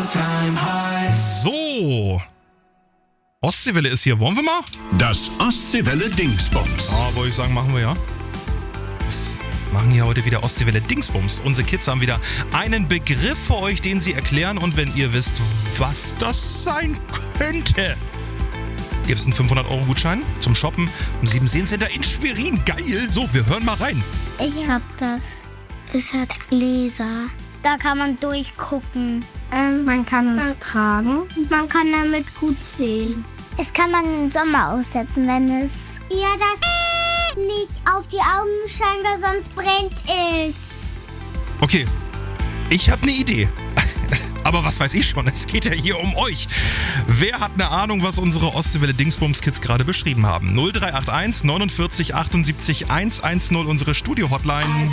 So. Ostseewelle ist hier. Wollen wir mal? Das Ostseewelle Dingsbums. Ja, wollte ich sagen, machen wir ja. Das machen hier heute wieder Ostseewelle Dingsbums. Unsere Kids haben wieder einen Begriff für euch, den sie erklären. Und wenn ihr wisst, was das sein könnte, gibt es einen 500-Euro-Gutschein zum Shoppen im 7-Seen-Center in Schwerin. Geil. So, wir hören mal rein. Ich hab das. Es hat Gläser. Da kann man durchgucken. Man kann es tragen. Man kann damit gut sehen. Es kann man im Sommer aussetzen, wenn es... Ja, das nicht auf die Augen scheint, weil sonst brennt es. Okay, ich habe eine Idee. Aber was weiß ich schon, es geht ja hier um euch. Wer hat eine Ahnung, was unsere Ostseewelle Dingsbums Kids gerade beschrieben haben? 0381 49 78 110, unsere Studio-Hotline.